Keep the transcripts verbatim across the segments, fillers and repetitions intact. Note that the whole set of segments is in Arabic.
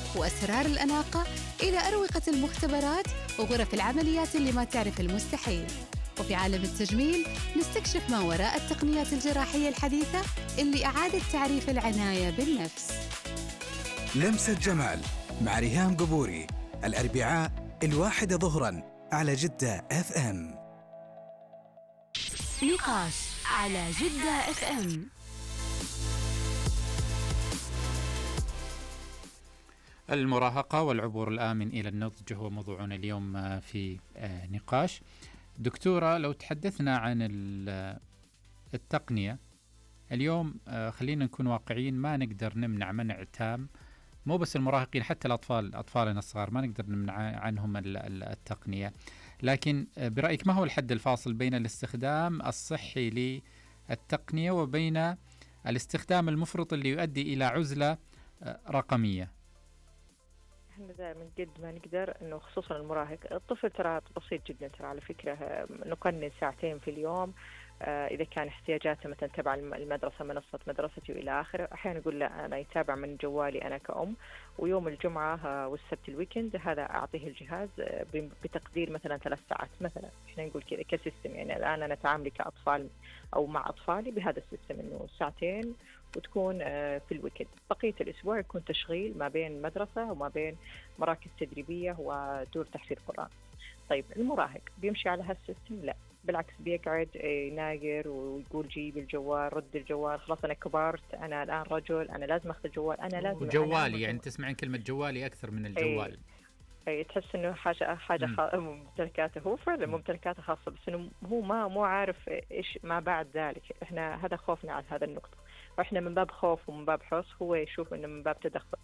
وأسرار الأناقة إلى أروقة المختبرات وغرف العمليات اللي ما تعرف المستحيل. وفي عالم التجميل نستكشف ما وراء التقنيات الجراحية الحديثة اللي أعادت تعريف العناية بالنفس. لمسة جمال مع ريهام قبوري، الأربعاء الواحدة ظهراً على جدة اف ام. نقاش على جدة اف ام. المراهقة والعبور الآمن إلى النضج هو موضوعنا اليوم في نقاش. دكتورة، لو تحدثنا عن التقنية اليوم، خلينا نكون واقعيين، ما نقدر نمنع منع تام، مو بس المراهقين، حتى الأطفال أطفالنا الصغار ما نقدر نمنع عنهم التقنية. لكن برأيك ما هو الحد الفاصل بين الاستخدام الصحي للتقنية وبين الاستخدام المفرط اللي يؤدي إلى عزلة رقمية؟ احنا دائما قد ما نقدر انه خصوصا المراهق، الطفل ترى بسيط جدا، ترى على فكرة نقنن ساعتين في اليوم. آه إذا كان احتياجاته مثلا تبع المدرسة، منصة مدرستي وإلى آخره، أحيانا أقول لا أنا يتابع من جوالي أنا كأم، ويوم الجمعة آه والسبت الويكند هذا أعطيه الجهاز آه بتقدير مثلا ثلاث ساعات مثلا. إحنا نقول كذا كسيستم، يعني الآن أنا تعاملي كأطفال أو مع أطفالي بهذا السيستم، إنه ساعتين وتكون آه في الويكند، بقية الأسبوع يكون تشغيل ما بين مدرسة وما بين مراكز تدريبية ودور تحفيظ قرآن. طيب المراهق بيمشي على هالسيستم؟ لا، بالعكس بيقعد يناقر ويقول جيب الجوال، رد الجوال، خلاص أنا كبرت، أنا الآن رجل، أنا لازم أخذ الجوال، أنا لازم وجوالي، يعني تسمعين كلمة جوالي أكثر من الجوال. أي, أي تحس إنه حاجة حاجة خ... ممتلكاته هو فعلا ممتلكاته خاصة، بس إنه هو ما مو عارف إيش ما بعد ذلك. إحنا هذا خوفنا على هذا النقطة، وإحنا من باب خوف ومن باب حرص، هو يشوف إنه من باب تدخل.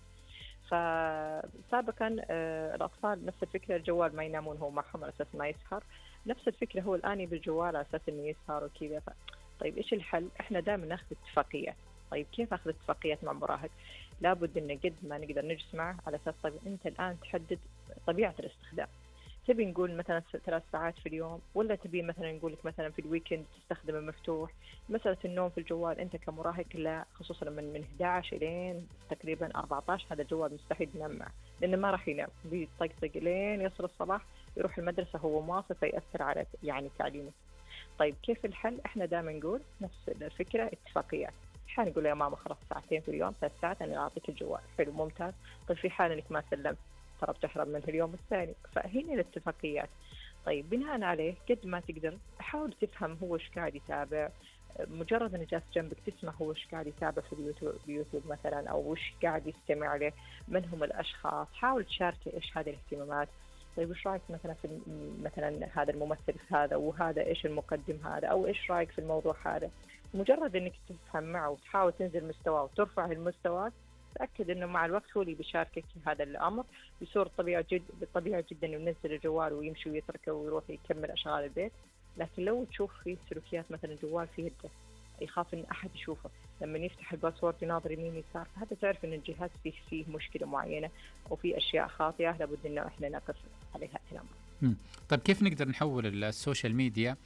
فسابقا آه الأطفال نفس الفكرة، الجوال ما ينامون هو معهم على أساس ما يسهر، نفس الفكرة هو الآن بالجوال على أساس إنه يسهر وكذا. ف... طيب إيش الحل؟ إحنا دائما نأخذ اتفاقيات. طيب كيف أخذ اتفاقيات مع مراهق؟ لابد إن قد ما نقدر نجلس معه على أساس طيب أنت الآن تحدد طبيعة الاستخدام. تبي نقول مثلا ثلاث ساعات في اليوم، ولا تبي مثلا نقول لك مثلا في الويكند تستخدم المفتوح؟ مسألة النوم في الجوال أنت كمراهق لا، خصوصا من من إحدى عشر إلين تقريبا أربعة عشر هذا الجوال مستحيل ينام معه، لأنه ما راح ينام، بيطقطق لين يصل الصباح يروح المدرسة هو مواصل، فيأثر على يعني تعليمه. طيب كيف الحل؟ إحنا دائما نقول نفس الفكرة، اتفاقيات. حال نقول يا ماما خلاص ساعتين في اليوم، ثلاث ساعات أنا أعطيك الجوال، حلو ممتاز. طيب في حال إنك ما سلمت ترى بتحرم منه اليوم الثاني، فهنا الاتفاقيات. طيب بناء عليه قد ما تقدر حاول تفهم هو ايش قاعد يتابع، مجرد أن جالس جنبك تسمع هو ايش قاعد يتابع في اليوتيوب بيوتيوب مثلا، أو وش قاعد يستمع له، من هم الأشخاص، حاول تشاركه ايش هذه الاهتمامات. طيب ايش رايك مثلا في مثلا هذا الممثل هذا، وهذا ايش المقدم هذا، او ايش رايك في الموضوع هذا. مجرد انك تفهم معه وتحاول تنزل مستواه وترفع المستوى، تأكد انه مع الوقت هو اللي بيشاركك في هذا الامر بصورة طبيعة جد بالطبيعة جدا، انه ينزل الجوال ويمشي ويتركه ويروح يكمل اشغال البيت. لكن لو تشوف فيه سلوكيات مثلا الجوال في يده يخاف ان احد يشوفه، لما يفتح الباسورد يناظر يمين يسار، هذا تعرف ان الجهاز فيه فيه مشكلة معينة او في اشياء خاطئة لابد انه احنا نقف عليها الامر. طيب كيف نقدر نحول السوشيال ميديا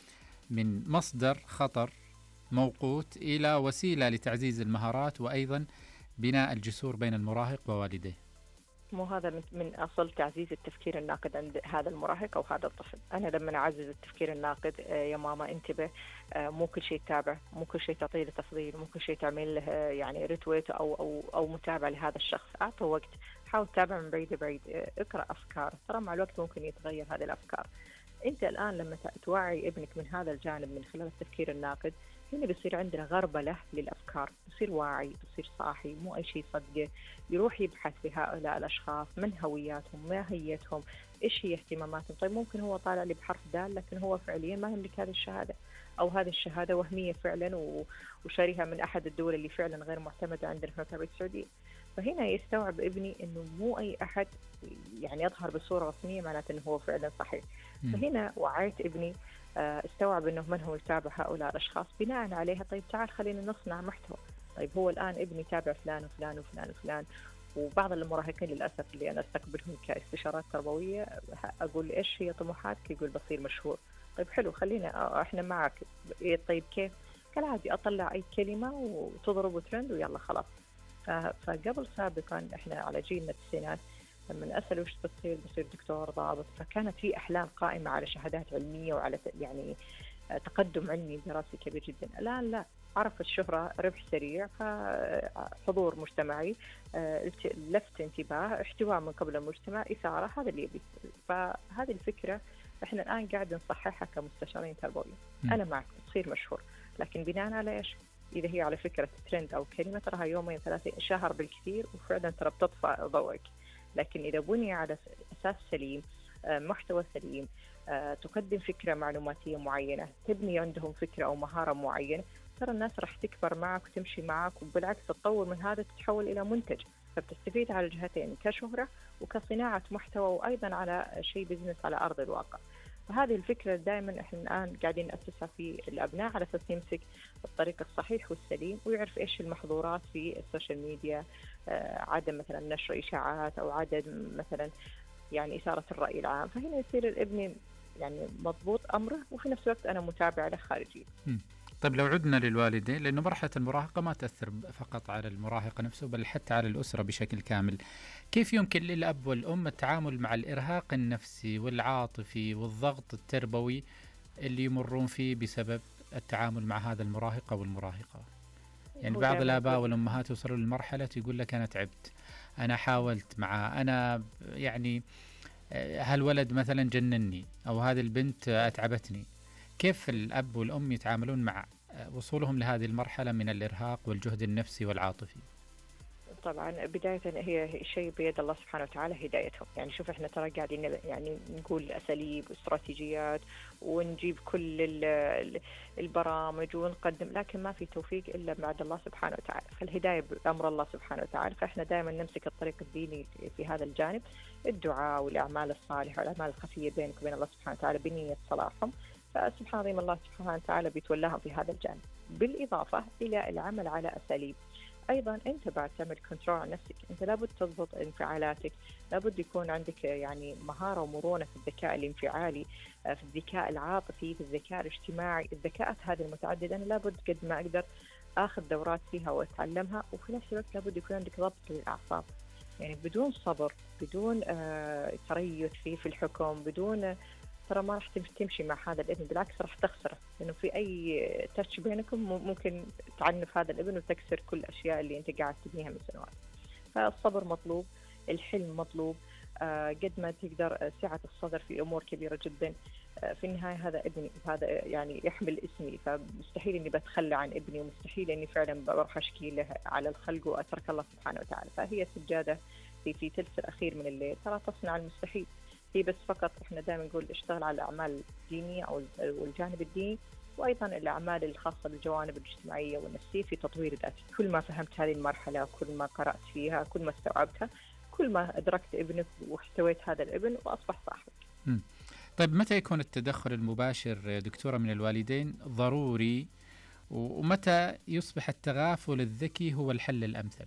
من مصدر خطر موقوت الى وسيلة لتعزيز المهارات وايضا بناء الجسور بين المراهق ووالديه؟ مو هذا من أصل تعزيز التفكير الناقد عند هذا المراهق أو هذا الطفل. أنا لما أعزز التفكير الناقد، يا ماما انتبه، مو كل شيء تتابع، مو كل شيء تعطيه له تفضيل، مو كل شيء تعمل له يعني ريتويت أو أو أو متابعة لهذا الشخص. أعطه وقت، حاول تتابع من بعيد بعيد، اقرأ أفكار، ترى مع الوقت ممكن يتغير هذه الأفكار. أنت الآن لما توعي ابنك من هذا الجانب من خلال التفكير الناقد، هنا بيصير عندنا غربلة للأفكار، بيصير واعي، بيصير صاحي، مو أي شيء يصدقه، يروح يبحث في هؤلاء الأشخاص من هوياتهم، ماهيتهم، إيش هي اهتماماتهم. طيب ممكن هو طالع لي بحرف دال لكن هو فعليا ما يملك هذه الشهادة، أو هذه الشهادة وهمية فعلا وشاريها من أحد الدول اللي فعلا غير معتمدة عندنا في المملكة السعودية. فهنا يستوعب ابني إنه مو أي أحد يعني يظهر بصورة رسمية معناته إنه هو فعلا صحيح. فهنا وعيت ابني، استوعب انه من هو يتابع هؤلاء الاشخاص، بناء عليها طيب تعال خلينا نصنع محتوى. طيب هو الان ابني يتابع فلان وفلان وفلان وفلان، وبعض المراهقين للاسف اللي انا استقبلهم كاستشارات تربويه اقول ايش هي طموحاتك، يقول بصير مشهور. طيب حلو خلينا احنا معك. طيب كيف؟ كالعادي اطلع اي كلمه وتضرب ترند ويلا خلاص. فقبل سابقا إحنا على جيلنا التسعينات لما نسأل وش بتصير بصير دكتور ضابط، فكانت في أحلام قائمة على شهادات علمية وعلى يعني تقدم علمي دراسي كبير جدا. الآن لا، عرف الشهرة ربح سريع، فحضور مجتمعي، لفت انتباه، احتواء من قبل المجتمع، إثارة، هذا اللي يبي. فهذه الفكرة احنا الآن قاعد نصححها كمستشارين تربويين. أنا معك تصير مشهور، لكن بناء على إيش؟ إذا هي على فكرة ترند أو كلمة تراها يومين ثلاثة شهر بالكثير وفعلا ترى بتطفى ضوءك، لكن إذا بني على أساس سليم، محتوى سليم، تقدم فكرة معلوماتية معينة، تبني عندهم فكرة أو مهارة معينة، ترى الناس راح تكبر معك وتمشي معك، وبالعكس تتطور من هذا تتحول إلى منتج، فبتستفيد على الجهتين كشهرة وكصناعة محتوى، وأيضا على شيء بزنس على أرض الواقع. فهذه الفكرة دائما احنا الآن قاعدين نأسسها في الأبناء على أساس يمسك الطريق الصحيح والسليم، ويعرف إيش المحظورات في السوشيال ميديا، عدم مثلا نشر إشاعات أو عدم مثلا يعني إثارة الرأي العام. فهنا يصير الابن يعني مضبوط أمره، وفي نفس الوقت أنا متابعة له خارجيا. طيب لو عدنا للوالدين، لأنه مرحلة المراهقة ما تأثر فقط على المراهق نفسه بل حتى على الأسرة بشكل كامل، كيف يمكن للأب والأم التعامل مع الإرهاق النفسي والعاطفي والضغط التربوي اللي يمرون فيه بسبب التعامل مع هذا المراهق أو المراهقة؟ يعني بعض الآباء والأمهات يوصلوا للمرحلة يقول لك أنا تعبت، أنا حاولت معه، أنا يعني هالولد مثلا جنني أو هذه البنت أتعبتني. كيف الأب والأم يتعاملون مع وصولهم لهذه المرحلة من الإرهاق والجهد النفسي والعاطفي؟ طبعا بداية هي شيء بيد الله سبحانه وتعالى هدايتهم. يعني شوف احنا ترى قاعدين يعني نقول أساليب واستراتيجيات ونجيب كل البرامج ونقدم، لكن ما في توفيق إلا بعد الله سبحانه وتعالى، فالهداية بأمر الله سبحانه وتعالى. فاحنا دائما نمسك الطريق الديني في هذا الجانب، الدعاء والأعمال الصالحة والأعمال الخفية بينك وبين الله سبحانه وتعالى بنية صلاحهم، فسبحان الله الله سبحانه وتعالى بيتولاهم في هذا الجانب، بالإضافة إلى العمل على أساليب. أيضا أنت بعد تعمل كنترول على نفسك، أنت لابد تضبط انفعالاتك، لابد يكون عندك يعني مهارة ومرونة في الذكاء الانفعالي، في الذكاء العاطفي، في الذكاء الاجتماعي. الذكاءات هذه المتعددة أنا لابد قد ما أقدر أخذ دورات فيها وأتعلمها، وفي نفس الوقت لابد يكون عندك ضبط للأعصاب. يعني بدون صبر، بدون آه تريث فيه في الحكم، بدون ترى ما راح تمشي مع هذا الابن، بالعكس راح تخسره، لأنه في أي تاتش بينكم ممكن تعنف هذا الابن وتكسر كل الأشياء اللي أنت قاعد تبنيها من سنوات. فالصبر مطلوب، الحلم مطلوب، آه قد ما تقدر سعة الصدر في أمور كبيرة جدا. آه في النهاية هذا ابني، هذا يعني يحمل اسمي، فمستحيل إني بتخلى عن ابني، ومستحيل إني فعلا بروح أشكي له على الخلق وأترك الله سبحانه وتعالى. فهي سجادة في في ثلث الأخير من الليل ترى تصنع المستحيل. هي بس فقط احنا دائما نقول اشتغل على الأعمال الدينية أو الجانب الديني، وأيضا الأعمال الخاصة بالجوانب الاجتماعية والنفسية في تطوير ذاتي. كل ما فهمت هذه المرحلة، كل ما قرأت فيها، كل ما استوعبتها، كل ما أدركت ابنك واحتويت هذا الابن وأصبح صاحبك. م. طيب متى يكون التدخل المباشر دكتورة من الوالدين ضروري، ومتى يصبح التغافل الذكي هو الحل الأمثل؟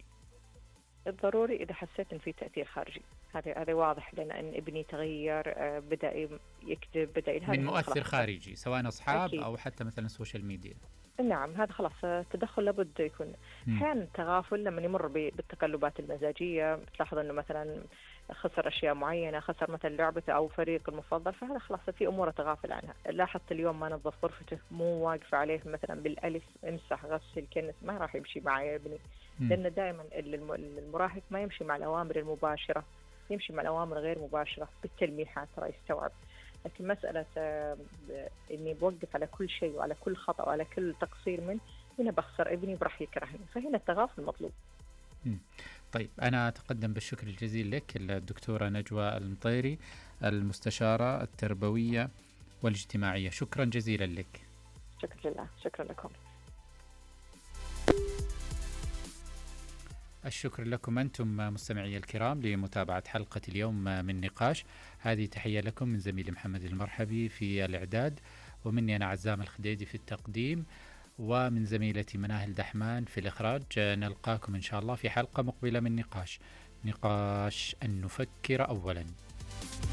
الضروري إذا حسيت إن في تأثير خارجي، هذا هذا واضح لنا ان ابني تغير، بدأ يكذب، بدأ يلهث من مؤثر خارجي سواء أصحاب أكيد. أو حتى مثلا السوشيال ميديا. نعم هذا خلاص التدخل لابد يكون. أحيانا التغافل لما يمر بالتقلبات المزاجية، تلاحظ أنه مثلا خسر أشياء معينة، خسر مثلا لعبته أو فريق المفضل، فهذا خلاص في أمور تغافل عنها. لاحظت اليوم ما نظف غرفته، مو واقف عليه مثلا بالألف امسح غسل كنس، ما راح يمشي معي يا ابني، لأن دائما المراهق ما يمشي مع الأوامر المباشرة، يمشي مع الأوامر غير مباشرة بالتلميحات ترى يستوعب. لكن مسألة إني بوقف على كل شيء وعلى كل خطأ وعلى كل تقصير منه، هنا بخسر ابني وراح يكرهني، فهنا التغافل مطلوب. طيب أنا أتقدم بالشكر الجزيل لك الدكتورة نجوى المطيري، المستشارة التربوية والاجتماعية، شكرا جزيلا لك. شكرا لله، شكرا لكم. الشكر لكم أنتم مستمعي الكرام لمتابعة حلقة اليوم من نقاش. هذه تحية لكم من زميلي محمد المرحبي في الإعداد، ومني أنا عزام الخديدي في التقديم، ومن زميلتي مناهل دحمان في الإخراج. نلقاكم إن شاء الله في حلقة مقبلة من نقاش. نقاش أن نفكر أولا.